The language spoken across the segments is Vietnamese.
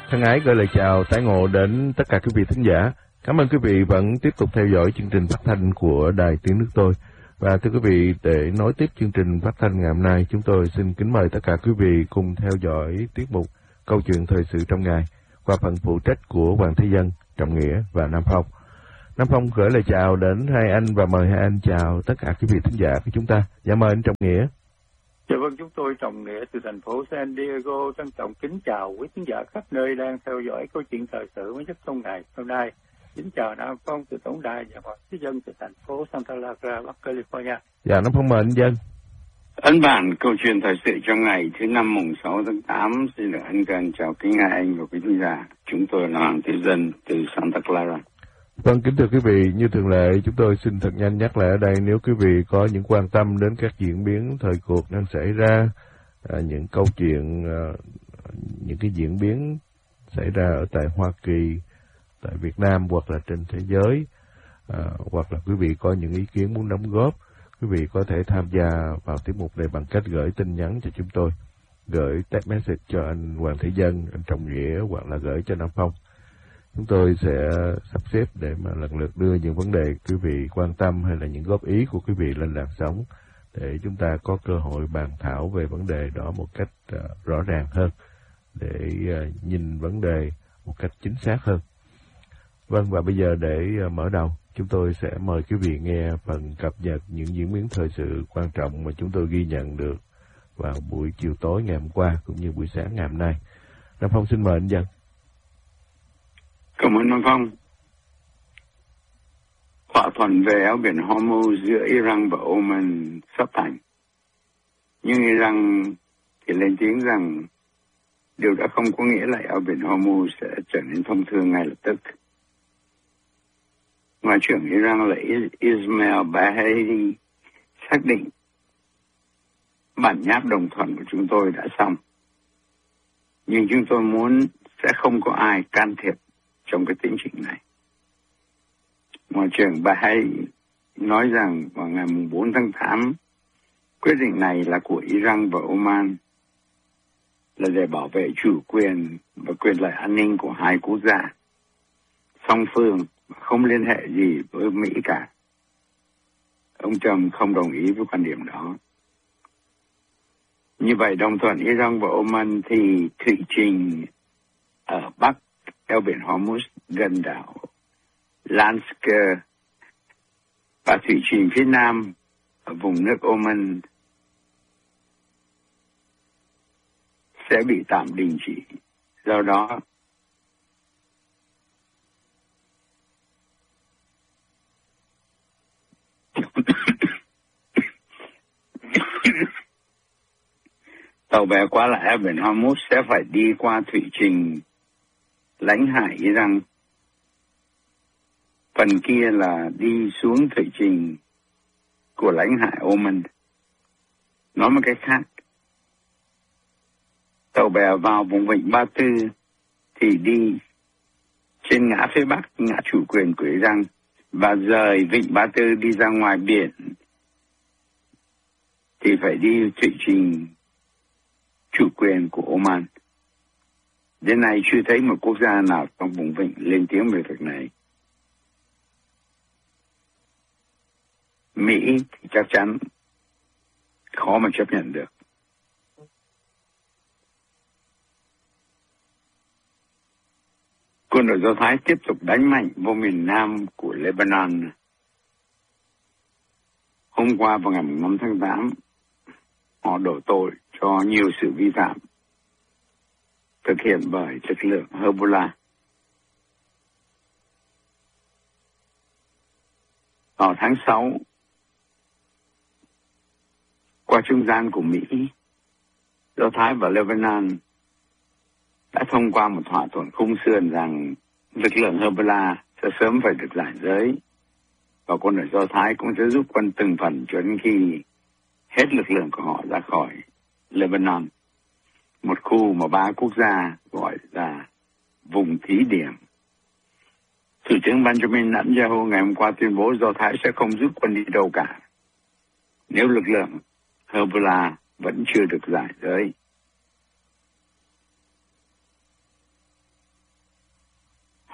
Thân ái gửi lời chào tái ngộ đến tất cả quý vị thính giả. Cảm ơn quý vị vẫn tiếp tục theo dõi chương trình phát thanh của Đài Tiếng Nước Tôi. Và thưa quý vị, để nối tiếp chương trình phát thanh ngày hôm nay, chúng tôi xin kính mời tất cả quý vị cùng theo dõi tiết mục Câu chuyện thời sự trong ngày qua phần phụ trách của Hoàng Thế Dân, Trọng Nghĩa và Nam Phong. Nam Phong gửi lời chào đến hai anh và mời hai anh chào tất cả quý vị thính giả của chúng ta. Dạ mời anh Trọng Nghĩa. Dạ vâng, chúng tôi Trọng Nghĩa từ thành phố San Diego trân trọng kính chào quý khán giả khắp nơi đang theo dõi câu chuyện thời sự mới nhất trong ngày hôm nay. Kính chào Nam Phong từ tổng đài và Hoàng Thế Dân từ thành phố Santa Clara, Bắc California. Dạ Nam Phong mời anh Dân. Ấn bản câu chuyện thời sự trong ngày thứ năm mùng 6 tháng 8 xin được ân cần chào kính hai anh và quý khán giả. Chúng tôi là Hoàng Thế Dân từ Santa Clara. Vâng, kính thưa quý vị, như thường lệ, chúng tôi xin thật nhanh nhắc lại ở đây, nếu quý vị có những quan tâm đến các diễn biến thời cuộc đang xảy ra, những câu chuyện, những cái diễn biến xảy ra ở tại Hoa Kỳ, tại Việt Nam hoặc là trên thế giới, hoặc là quý vị có những ý kiến muốn đóng góp, quý vị có thể tham gia vào tiết mục này bằng cách gửi tin nhắn cho chúng tôi, gửi text message cho anh Hoàng Thế Dân, anh Trọng Nghĩa hoặc là gửi cho Nam Phong. Chúng tôi sẽ sắp xếp để mà lần lượt đưa những vấn đề quý vị quan tâm hay là những góp ý của quý vị lên làn sóng để chúng ta có cơ hội bàn thảo về vấn đề đó một cách rõ ràng hơn, để nhìn vấn đề một cách chính xác hơn. Vâng, và bây giờ để mở đầu, chúng tôi sẽ mời quý vị nghe phần cập nhật những diễn biến thời sự quan trọng mà chúng tôi ghi nhận được vào buổi chiều tối ngày hôm qua cũng như buổi sáng ngày hôm nay. Nam Phong xin mời anh Dân. Cảm ơn Nam Phong. Thỏa thuận về eo biển Hormuz giữa Iran và Oman sắp thành. Nhưng Iran thì lên tiếng rằng điều đó không có nghĩa là eo biển Hormuz sẽ trở nên thông thương ngay lập tức. Ngoại trưởng Iran là Ismail Bagheri xác định bản nháp đồng thuận của chúng tôi đã xong. Nhưng chúng tôi muốn sẽ không có ai can thiệp trong cái tiến trình này. Ngoại trưởng Bagheri nói rằng vào ngày 4 tháng 8, quyết định này là của Iran và Oman, là để bảo vệ chủ quyền và quyền lợi an ninh của hai quốc gia song phương, không liên hệ gì với Mỹ cả. Ông Trump không đồng ý với quan điểm đó. Như vậy, đồng thuận Iran và Oman thì thủy trình ở Bắc eo biển Hormuz gần đảo Lansk và thủy trình phía Nam ở vùng nước Oman sẽ bị tạm đình chỉ. Do đó, tàu bè qua lại eo biển Hormuz sẽ phải đi qua thủy trình lãnh hải Iran. Phần kia là đi xuống thủy trình của lãnh hải Oman. Nói một cách khác, tàu bè vào vùng vịnh Ba Tư thì đi trên ngã phía Bắc, ngã chủ quyền của Iran, và rời vịnh Ba Tư đi ra ngoài biển thì phải đi thủy trình chủ quyền của Oman. Đến nay chưa thấy một quốc gia nào trong vùng vịnh lên tiếng về việc này. Mỹ thì chắc chắn khó mà chấp nhận được. Quân đội Do Thái tiếp tục đánh mạnh vô miền Nam của Lebanon. Hôm qua vào ngày 5 tháng 8, họ đổ tội cho nhiều sự vi phạm thực hiện bởi lực lượng Hezbollah. Vào tháng 6, qua trung gian của Mỹ, Do Thái và Lebanon đã thông qua một thỏa thuận khung sườn rằng lực lượng Hezbollah sẽ sớm phải được giải giới, và quân đội Do Thái cũng sẽ giúp quân từng phần cho đến khi hết lực lượng của họ ra khỏi Lebanon, một khu mà 3 quốc gia gọi là vùng thí điểm. Thủ tướng Benjamin Netanyahu ngày hôm qua tuyên bố Do Thái sẽ không giúp quân đi đâu cả nếu lực lượng Hezbollah vẫn chưa được giải giới.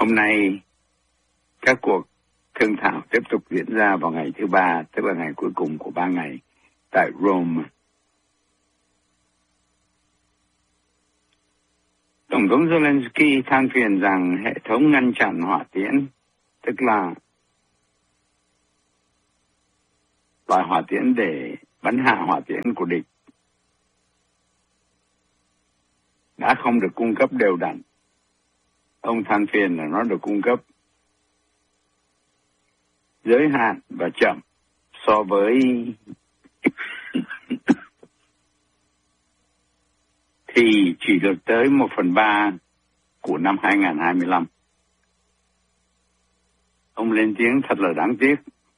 Hôm nay, các cuộc thương thảo tiếp tục diễn ra vào ngày thứ Ba, tức là ngày cuối cùng của 3 ngày, tại Rome. Tổng thống Zelensky than phiền rằng hệ thống ngăn chặn hỏa tiễn, tức là loại hỏa tiễn để bắn hạ hỏa tiễn của địch, đã không được cung cấp đều đặn. Ông than phiền là nó được cung cấp giới hạn và chậm so với thì chỉ được tới 1/3 của năm 2025. Ông lên tiếng thật là đáng tiếc.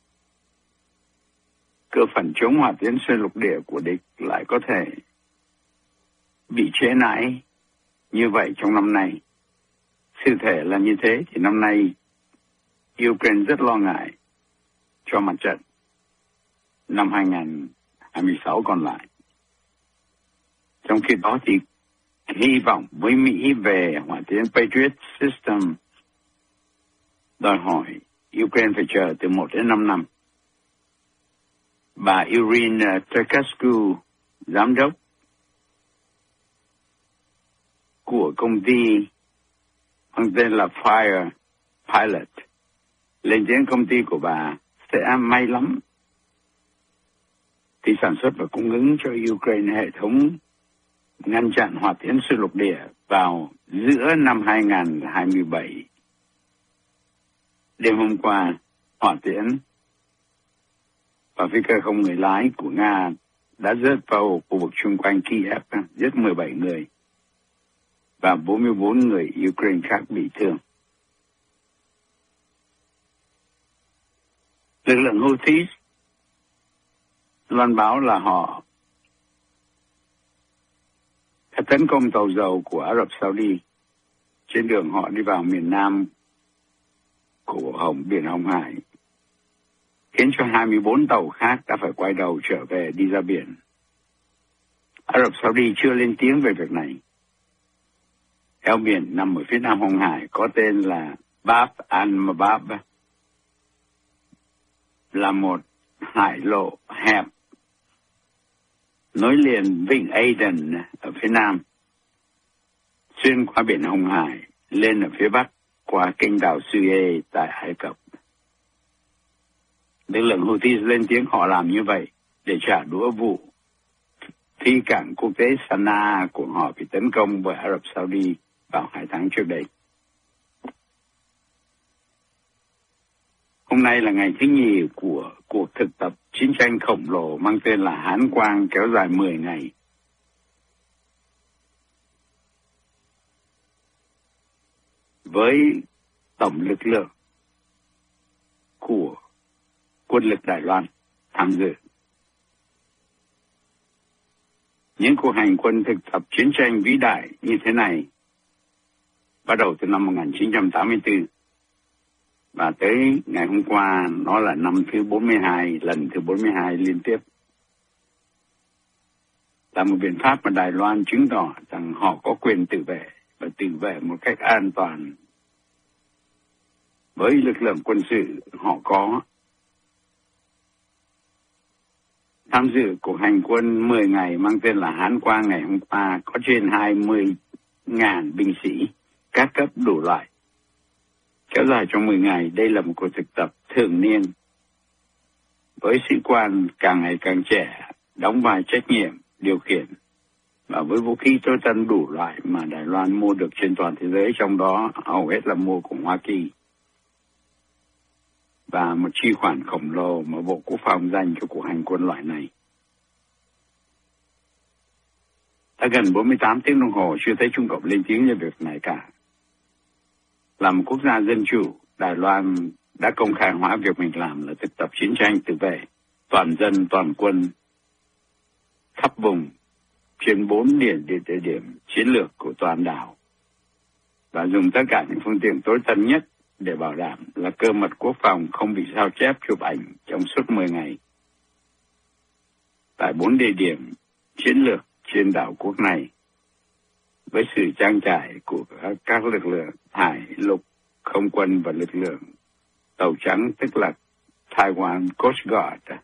Cơ phận chống hỏa tiễn xuyên lục địa của địch lại có thể bị trễ nải như vậy trong năm nay. Sự thể là như thế thì năm nay Ukraine rất lo ngại cho mặt trận năm 2026 còn lại. Trong khi đó thì hy vọng với Mỹ về hỏa tiễn Patriot System đòi hỏi Ukraine phải chờ từ 1 đến 5 năm. Bà Irina Terkascu, giám đốc của công ty mang tên là Fire Pilot, lên tiếng công ty của bà sẽ may lắm thì sản xuất và cung ứng cho Ukraine hệ thống ngăn chặn hỏa tiễn xuyên lục địa vào giữa năm 2027. Đêm hôm qua, hỏa tiễn và phi cơ không người lái của Nga đã rớt vào khu vực xung quanh Kiev, giết 17 người và 44 người Ukraine khác bị thương. Lực lượng Houthis loan báo là họ đã tấn công tàu dầu của Ả Rập Saudi trên đường họ đi vào miền nam của biển Hồng Hải, khiến cho 24 tàu khác đã phải quay đầu trở về đi ra biển. Ả Rập Saudi chưa lên tiếng về việc này. Eo biển nằm ở phía nam Hồng Hải có tên là Bab al-Mandab, là một hải lộ hẹp nối liền vịnh Aden ở phía nam, xuyên qua biển Hồng Hải lên ở phía bắc qua kênh đảo Suez tại Ai Cập. Lực lượng Houthi lên tiếng họ làm như vậy để trả đũa vụ phi cảng quốc tế Sanaa của họ bị tấn công bởi Ả Rập Saudi vào 2 tháng trước đây. Hôm nay là ngày thứ nhì của cuộc thực tập chiến tranh khổng lồ mang tên là Hán Quang, kéo dài 10 ngày. Với tổng lực lượng của quân lực Đài Loan tham dự. Những cuộc hành quân thực tập chiến tranh vĩ đại như thế này bắt đầu từ năm 1984 và tới ngày hôm qua nó là năm thứ 42, lần thứ 42 liên tiếp. Là một biện pháp mà Đài Loan chứng tỏ rằng họ có quyền tự vệ và tự vệ một cách an toàn với lực lượng quân sự họ có. Tham dự cuộc hành quân 10 ngày mang tên là Hán Quang ngày hôm qua có trên 20.000 binh sĩ các cấp đủ loại. Kéo dài trong 10 ngày, đây là một cuộc thực tập thường niên với sĩ quan càng ngày càng trẻ, đóng vai trách nhiệm, điều khiển và với vũ khí tối tân đủ loại mà Đài Loan mua được trên toàn thế giới, trong đó hầu hết là mua của Hoa Kỳ. Và một chi khoản khổng lồ mà Bộ Quốc phòng dành cho cuộc hành quân loại này. Đã gần 48 tiếng đồng hồ chưa thấy Trung Cộng lên tiếng về việc này cả. Là một quốc gia dân chủ, Đài Loan đã công khai hóa việc mình làm là thực tập chiến tranh tự vệ, toàn dân, toàn quân, khắp vùng, trên 4 địa điểm chiến lược của toàn đảo, và dùng tất cả những phương tiện tối tân nhất để bảo đảm là cơ mật quốc phòng không bị sao chép chụp ảnh trong suốt 10 ngày. Tại 4 địa điểm chiến lược trên đảo quốc này, với sự trang trải của các lực lượng hải, lục, không quân và lực lượng tàu trắng, tức là Taiwan Coast Guard.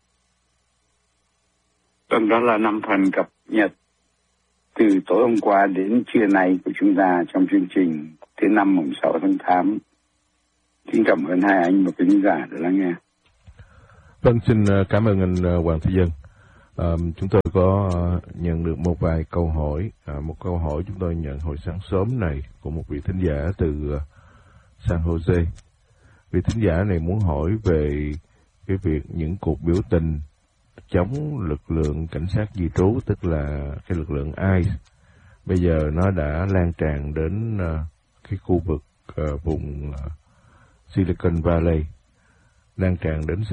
Vâng, đó là 5 phần cập nhật từ tối hôm qua đến trưa nay của chúng ta trong chương trình thứ 5 mùng 6 tháng 8. Xin cảm ơn hai anh và quý khán giả đã lắng nghe. Vâng, xin cảm ơn anh Hoàng Thế Dân. Chúng tôi có nhận được một vài câu hỏi. Một câu hỏi chúng tôi nhận hồi sáng sớm này của một vị thính giả từ San Jose. Vị thính giả này muốn hỏi về cái việc những cuộc biểu tình chống lực lượng cảnh sát di trú, tức là cái lực lượng ICE. Bây giờ nó đã lan tràn đến cái khu vực vùng Silicon Valley, lan tràn đến